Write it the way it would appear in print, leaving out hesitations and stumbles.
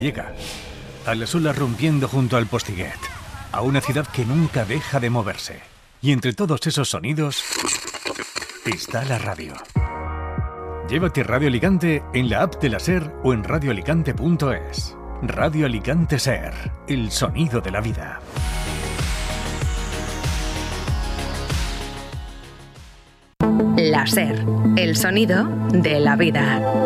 Llega a las olas rompiendo junto al Postiguet, a una ciudad que nunca deja de moverse. Y entre todos esos sonidos está la radio. Llévate Radio Alicante en la app de la SER o en radioalicante.es. Radio Alicante SER, el sonido de la vida. La SER, el sonido de la vida.